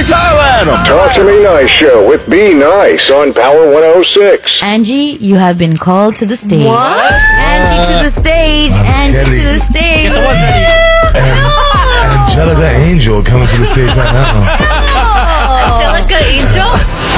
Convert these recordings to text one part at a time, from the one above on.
nice, holla at them. Talk to Me Nice Show with Be Nice on Power 106. Angie, you have been called to the stage. What? Angie to the stage. Angie to the stage. Get the ones ready. Angelica Angel coming to the stage right now. Angelica Angel?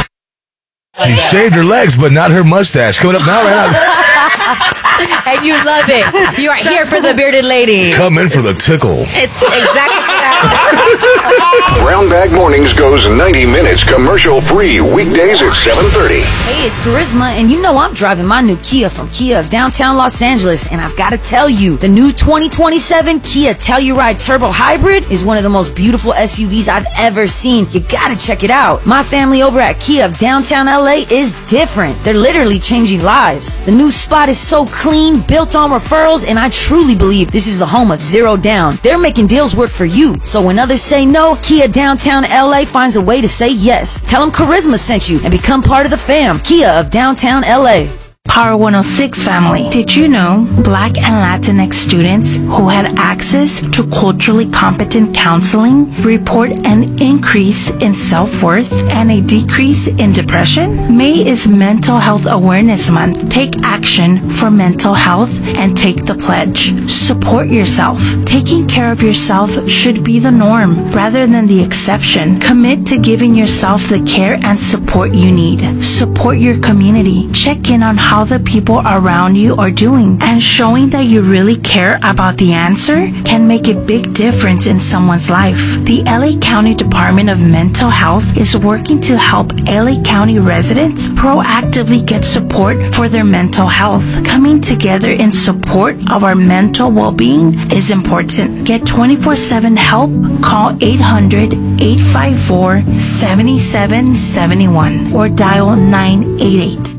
She shaved her legs, but not her mustache. Coming up now, right now. And you love it. You are here for the bearded lady. Come in for the tickle. It's exactly that. Brown Bag Mornings goes 90 minutes commercial-free weekdays at 7:30. Hey, it's Charisma, and you know I'm driving my new Kia from Kia of downtown Los Angeles, and I've got to tell you, the new 2027 Kia Telluride Turbo Hybrid is one of the most beautiful SUVs I've ever seen. You gotta check it out. My family over at Kia of downtown LA is different. They're literally changing lives. The new spot is so clean, built on referrals, and I truly believe this is the home of zero down. They're making deals work for you. So when others say no, Kia downtown LA finds a way to say yes. Tell them Charisma sent you and become part of the fam. Kia of downtown LA. Power 106 family. Did you know Black and Latinx students who had access to culturally competent counseling report an increase in self-worth and a decrease in depression? May is Mental Health Awareness Month. Take action for mental health and take the pledge. Support yourself. Taking care of yourself should be the norm rather than the exception. Commit to giving yourself the care and support you need. Support your community. Check in on how the people around you are doing, and showing that you really care about the answer can make a big difference in someone's life. The LA County Department of Mental Health is working to help LA County residents proactively get support for their mental health. Coming together in support of our mental well-being is important. Get 24/7 help. Call 800-854-7771 or dial 988.